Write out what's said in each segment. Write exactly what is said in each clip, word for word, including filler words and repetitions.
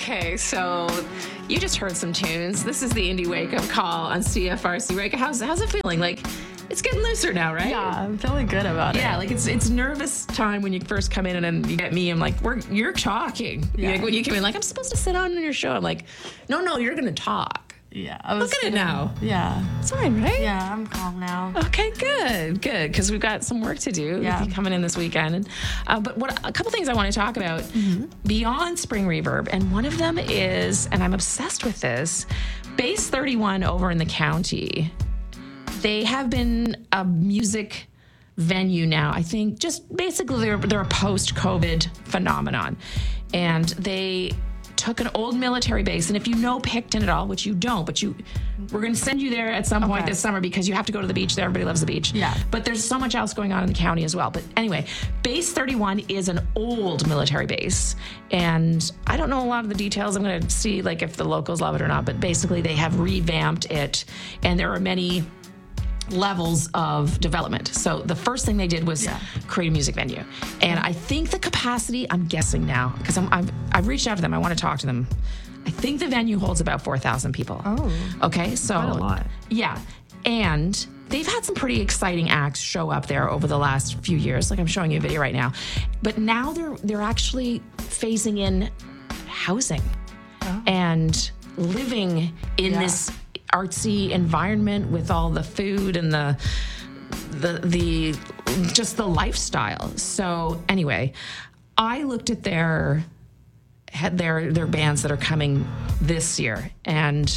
Okay, so you just heard some tunes. This is the Indie Wake Up Call on C F R C. Right? How's how's it feeling? Like, it's getting looser now, right? Yeah, I'm feeling good about it. Yeah, like it's it's nervous time when you first come in and then you get me. I'm like, we're you're talking. Yeah. Like, when you come in, like I'm supposed to sit down on your show. I'm like, no, no, you're gonna talk. Yeah. I was Look at it gonna- now. Yeah. It's fine, right? Yeah, I'm calm now. Okay, good, good, because we've got some work to do Yeah. with you coming in this weekend. And, uh, but what a couple things I want to talk about Mm-hmm. beyond Spring Reverb, and one of them is, and I'm obsessed with this, Base thirty-one over in the county. They have been a music venue now. I think just basically they're they're a post-COVID phenomenon, and they took an old military base, and if you know Picton at all, which you don't, but you, we're going to send you there at some point Okay. this summer because you have to go to the beach there. Everybody loves the beach. Yeah. But there's so much else going on in the county as well. But anyway, Base thirty-one is an old military base, and I don't know a lot of the details. I'm going to see like if the locals love it or not, but basically they have revamped it, and there are many levels of development. So the first thing they did was Yeah. create a music venue. And I think the capacity, I'm guessing now, because I'm, I've, I've reached out to them. I want to talk to them. I think the venue holds about four thousand people. Oh. Okay, so. Quite a lot. Yeah. And they've had some pretty exciting acts show up there over the last few years. Like I'm showing you a video right now. But now they're they're actually phasing in housing and living in Yeah. this artsy environment with all the food and the the the just the lifestyle. So anyway, I looked at their had their their bands that are coming this year, and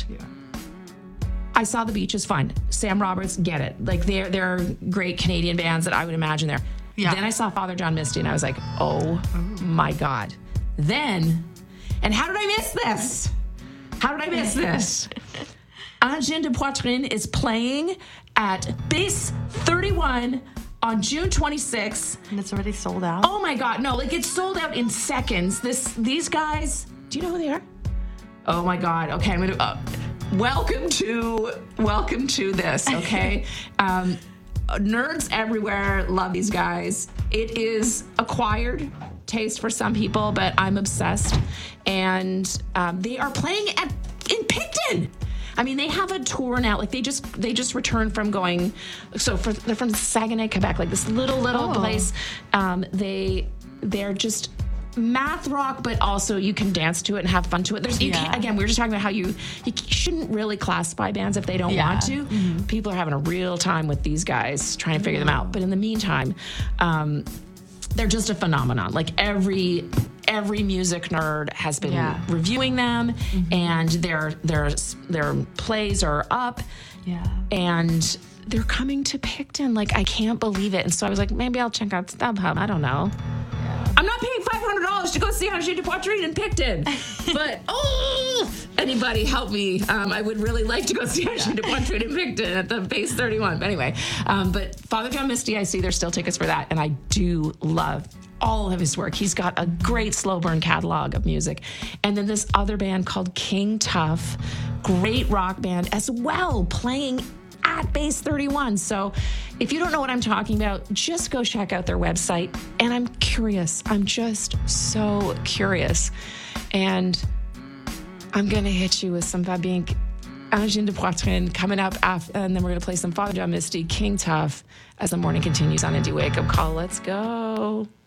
I saw The Beach is fun. Sam Roberts, get it. Like they're they're great Canadian bands that I would imagine there. Yeah. Then I saw Father John Misty and I was like, oh my God. Then, and how did I miss this? How did I miss this? Angine de Poitrine is playing at Base thirty-one on June twenty-sixth. And it's already sold out. Oh my God, no, like it's sold out in seconds. This, these guys, do you know who they are? Oh my God, okay, I'm gonna, uh, welcome to, welcome to this, okay? um, nerds everywhere love these guys. It is acquired taste for some people, but I'm obsessed. And um, they are playing at in Picton. I mean, they have a tour now. Like they just they just returned from going. So for, they're from Saguenay, Quebec, like this little little Oh. place. Um, they they're just math rock, but also you can dance to it and have fun to it. There's you Yeah. can't, again, we were just talking about how you you shouldn't really classify bands if they don't Yeah. want to. People are having a real time with these guys trying to figure them out. But in the meantime, um, they're just a phenomenon. Like every every music nerd has been Yeah. reviewing them, and their their their plays are up, Yeah. and they're coming to Picton. Like I can't believe it. And so I was like, maybe I'll check out StubHub. I don't know. I'm not paying five hundred dollars to go see Angine de Poitrine in Picton. But, oh, anybody help me. Um, I would really like to go see Angine de Poitrine in Picton at the Base thirty-one. But anyway, um, but Father John Misty, I see there's still tickets for that. And I do love all of his work. He's got a great slow burn catalog of music. And then this other band called King Tough, great rock band as well, playing at Base thirty-one. So if you don't know what I'm talking about, just go check out their website. And I'm curious. I'm just so curious. And I'm going to hit you with some Fabien Angine de Poitrine coming up after, and then we're going to play some Father John Misty, King Tough, as the morning continues on Indie Wake Up Call. Let's go.